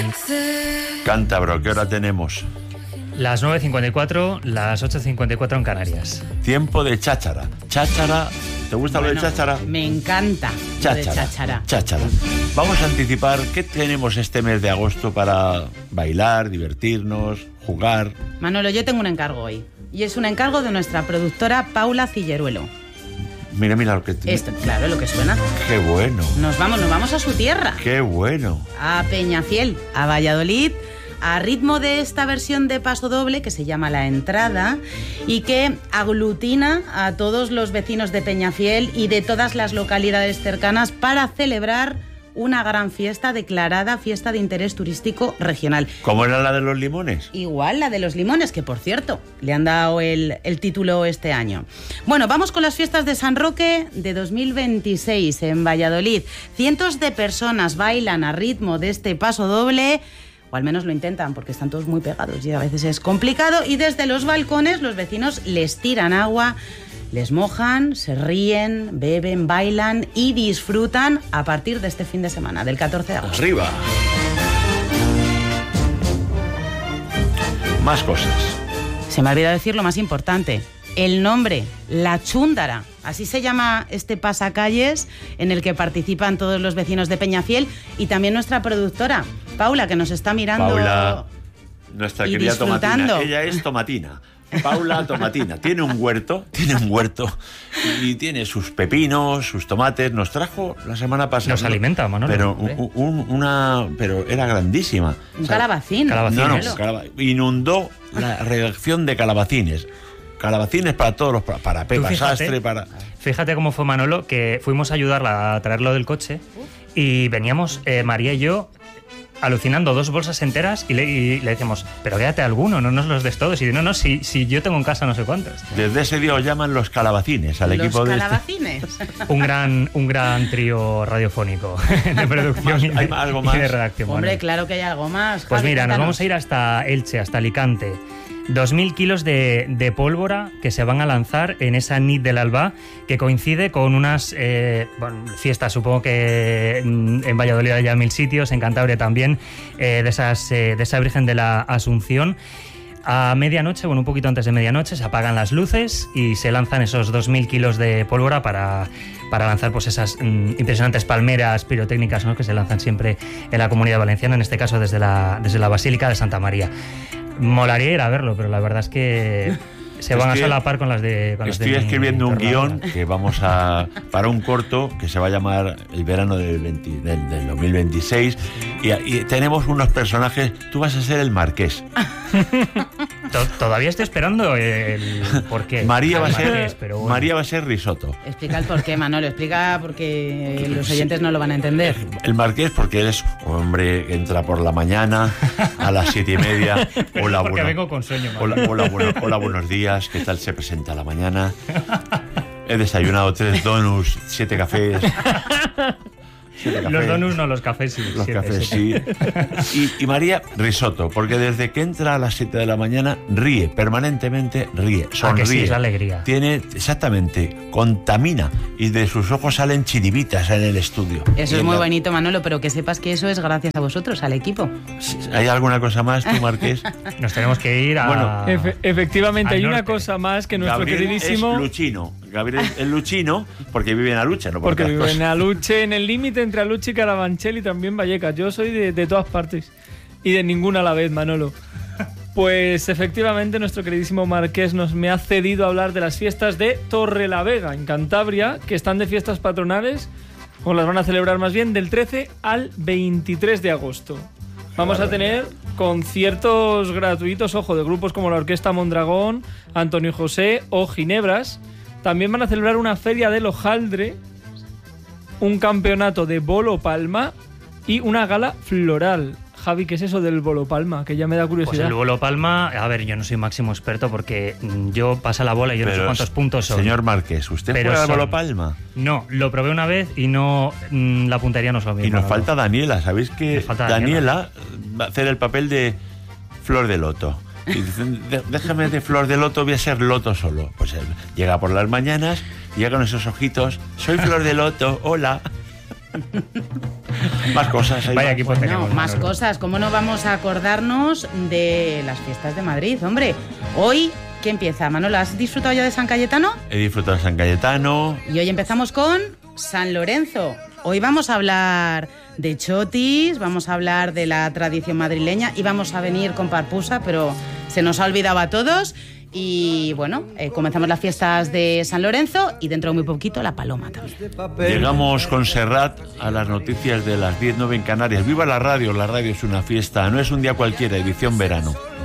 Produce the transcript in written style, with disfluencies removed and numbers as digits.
Cántabro, ¿qué hora tenemos? Las 9:54, las 8:54 en Canarias. Tiempo de cháchara. Cháchara, ¿te gusta lo de cháchara? Me encanta lo de cháchara. Cháchara. Vamos a anticipar qué tenemos este mes de agosto para bailar, divertirnos, jugar. Manolo, yo tengo un encargo hoy. Y es un encargo de nuestra productora Paula Cilleruelo. Mira lo que... Esto, claro, lo que suena. ¡Qué bueno! Nos vamos a su tierra. ¡Qué bueno! A Peñafiel, a Valladolid, a ritmo de esta versión de paso doble que se llama La Entrada y que aglutina a todos los vecinos de Peñafiel y de todas las localidades cercanas para celebrar una gran fiesta declarada fiesta de interés turístico regional. ¿Cómo era la de los limones? Igual la de los limones, que por cierto, le han dado el título este año. Bueno, vamos con las fiestas de San Roque de 2026 en Valladolid. Cientos de personas bailan a ritmo de este paso doble, o al menos lo intentan porque están todos muy pegados y a veces es complicado, y desde los balcones los vecinos les tiran agua, les mojan, se ríen, beben, bailan y disfrutan a partir de este fin de semana, del 14 de agosto. ¡Arriba! Más cosas. Se me ha olvidado decir lo más importante. El nombre, La Chúndara. Así se llama este pasacalles en el que participan todos los vecinos de Peñafiel y también nuestra productora, Paula, que nos está mirando. Paula, nuestra y querida disfrutando. Tomatina. Ella es Tomatina. Paula Tomatina. Tiene un huerto y tiene sus pepinos, sus tomates. Nos trajo la semana pasada. Nos alimenta, Manolo. Pero pero era grandísima. Un calabacín. Inundó la redacción de calabacines. Calabacines para todos los... Para Pepa Sastre, para... Fíjate cómo fue Manolo, que fuimos a ayudarla a traerlo del coche y veníamos María y yo alucinando 2 bolsas enteras y le decíamos, pero quédate alguno, no nos los des todos. Y no, si yo tengo en casa no sé cuántos. Desde ese día os llaman los calabacines al equipo de... ¿Los calabacines? Un gran trío radiofónico de producción ¿Hay algo más? y de redacción. Hombre, Bueno. claro que hay algo más. Pues Javi, mira, nos cuéntanos. vamos a ir hasta Elche, hasta Alicante. 2.000 kilos de pólvora que se van a lanzar en esa nit del Albá, que coincide con unas fiestas, supongo que en Valladolid hay ya 1.000 sitios, en Cantabria también, de esa Virgen de la Asunción. A medianoche, un poquito antes de medianoche, se apagan las luces y se lanzan esos 2.000 kilos de pólvora para lanzar pues esas impresionantes palmeras pirotécnicas, ¿no?, que se lanzan siempre en la Comunidad Valenciana, en este caso desde la Basílica de Santa María. Molaría ir a verlo, pero la verdad es que se van a solapar con las de... Estoy escribiendo un guión que vamos para un corto que se va a llamar El verano del 2026 y tenemos unos personajes. Tú vas a ser el Marqués. Todavía estoy esperando el porqué. María va a ser risotto. Explica el porqué, Manolo, explica porque los oyentes no lo van a entender. El Marqués porque él es un hombre que entra por la mañana a las 7:30. Hola, porque vengo con sueño. Hola, buenos días. ¿Qué tal se presenta la mañana? He desayunado 3 donuts, 7 cafés. Los donuts no, los cafés sí. Los cafés sí. Y María, risotto, porque desde que entra a las 7 de la mañana ríe, permanentemente ríe, sonríe. Que sí, es la alegría. Tiene, exactamente, contamina y de sus ojos salen chiribitas en el estudio. Eso es muy bonito, Manolo, pero que sepas que eso es gracias a vosotros, al equipo. ¿Hay alguna cosa más, tú, Marqués? Nos tenemos que ir a... Bueno, efectivamente, hay norte. una cosa más que nuestro Gabriel queridísimo... es Luchino. Gabriel es Luchino porque vive en Aluche, ¿no? Porque vive en Aluche, en el límite entre Aluche y Carabanchel y también Vallecas. Yo soy de todas partes y de ninguna a la vez, Manolo. Pues efectivamente nuestro queridísimo Marqués me ha cedido a hablar de las fiestas de Torrelavega, en Cantabria, que están de fiestas patronales, o las van a celebrar más bien, del 13 al 23 de agosto. Vamos a tener conciertos gratuitos, ojo, de grupos como la Orquesta Mondragón, Antonio José o Ginebras. También van a celebrar una feria del hojaldre, un campeonato de bolo palma y una gala floral. Javi, ¿qué es eso del bolo palma? Que ya me da curiosidad. Pues el bolo palma, a ver, yo no soy máximo experto porque yo pasa la bola y yo no sé cuántos puntos son. Señor Márquez, ¿usted juega al bolo palma? No, lo probé una vez y no, la puntería no es lo mismo. Y nos falta Daniela, ¿sabéis que Daniela va a hacer el papel de Flor de Loto? Y dicen, déjame de Flor de Loto, voy a ser Loto solo. Pues él llega por las mañanas, llega con esos ojitos, soy Flor de Loto, hola. Más cosas. Vaya equipo No, tenemos. más Manolo. cosas. ¿Cómo no vamos a acordarnos de las fiestas de Madrid? Hombre, hoy, ¿qué empieza? Manolo, ¿has disfrutado ya de San Cayetano? He disfrutado de San Cayetano. Y hoy empezamos con San Lorenzo. Hoy vamos a hablar de chotis, vamos a hablar de la tradición madrileña y vamos a venir con Parpusa, pero se nos ha olvidado a todos. Y bueno, comenzamos las fiestas de San Lorenzo y dentro de muy poquito la Paloma también. Llegamos con Serrat a las noticias de las 10:09 en Canarias. ¡Viva la radio! La radio es una fiesta, no es un día cualquiera, edición verano.